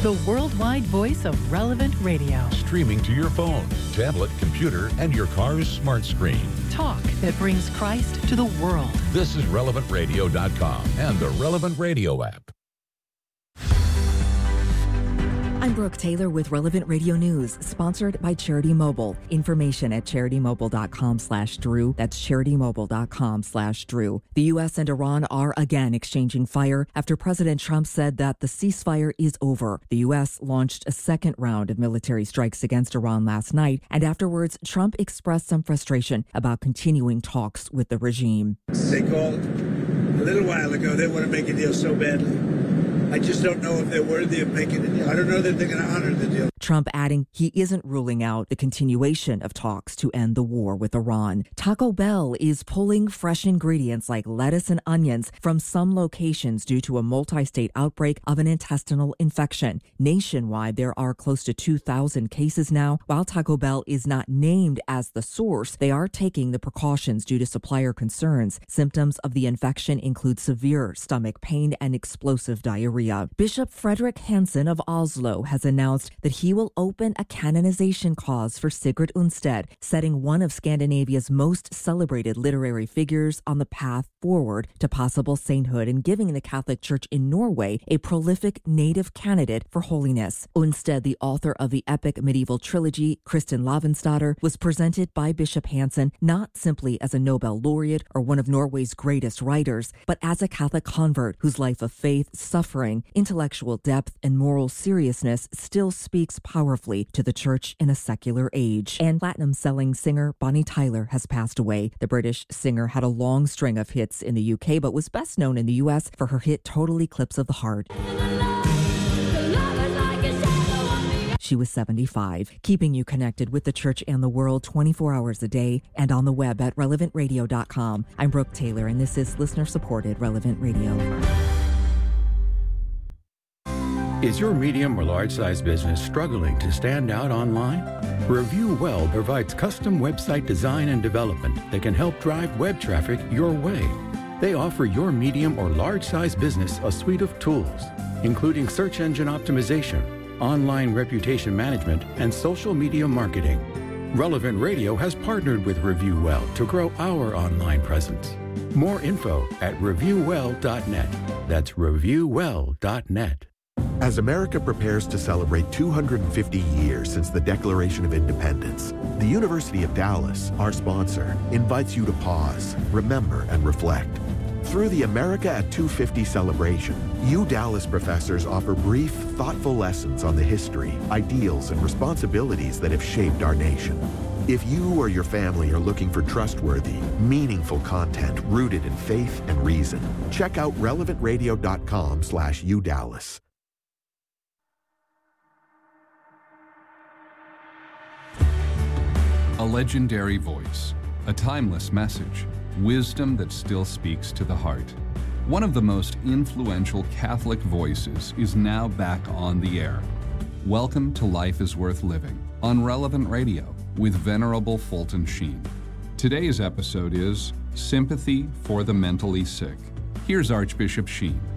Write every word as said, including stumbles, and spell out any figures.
the worldwide voice of Relevant Radio. Streaming to your phone, tablet, computer, and your car's smart screen. Talk that brings Christ to the world. This is relevant radio dot com and the Relevant Radio app. I'm Brooke Taylor with Relevant Radio News, sponsored by Charity Mobile. Information at charity-mobile.com slash Drew. That's charity-mobile.com slash Drew. The U S and Iran are again exchanging fire after President Trump said that the ceasefire is over. The U S launched a second round of military strikes against Iran last night, and afterwards, Trump expressed some frustration about continuing talks with the regime. They called a little while ago. They want to make a deal so badly. I just don't know if they're worthy of making a deal. I don't know that they're going to honor the deal. Trump adding he isn't ruling out the continuation of talks to end the war with Iran. Taco Bell is pulling fresh ingredients like lettuce and onions from some locations due to a multi-state outbreak of an intestinal infection. Nationwide, there are close to two thousand cases now. While Taco Bell is not named as the source, they are taking the precautions due to supplier concerns. Symptoms of the infection include severe stomach pain and explosive diarrhea. Bishop Frederick Hansen of Oslo has announced that he will open a canonization cause for Sigrid Undset, setting one of Scandinavia's most celebrated literary figures on the path forward to possible sainthood and giving the Catholic Church in Norway a prolific native candidate for holiness. Undset, the author of the epic medieval trilogy Kristin Lavransdatter, was presented by Bishop Hansen not simply as a Nobel laureate or one of Norway's greatest writers, but as a Catholic convert whose life of faith, suffering, intellectual depth, and moral seriousness still speaks powerfully to the church in a secular age. And platinum-selling singer Bonnie Tyler has passed away. The British singer had a long string of hits in the U K, but was best known in the U S for her hit Total Eclipse of the Heart. She was seventy-five, keeping you connected with the church and the world twenty-four hours a day and on the web at relevant radio dot com. I'm Brooke Taylor, and this is listener-supported Relevant Radio. Is your medium or large-size business struggling to stand out online? Review Well provides custom website design and development that can help drive web traffic your way. They offer your medium or large-size business a suite of tools, including search engine optimization, online reputation management, and social media marketing. Relevant Radio has partnered with Review Well to grow our online presence. More info at review well dot net. That's review well dot net. As America prepares to celebrate two hundred fifty years since the Declaration of Independence, the University of Dallas, our sponsor, invites you to pause, remember, and reflect. Through the America at two fifty celebration, U Dallas professors offer brief, thoughtful lessons on the history, ideals, and responsibilities that have shaped our nation. If you or your family are looking for trustworthy, meaningful content rooted in faith and reason, check out relevant radio dot com slash U Dallas. A legendary voice, a timeless message, wisdom that still speaks to the heart. One of the most influential Catholic voices is now back on the air. Welcome to Life is Worth Living on Relevant Radio with Venerable Fulton Sheen. Today's episode is Sympathy for the Mentally Sick. Here's Archbishop Sheen.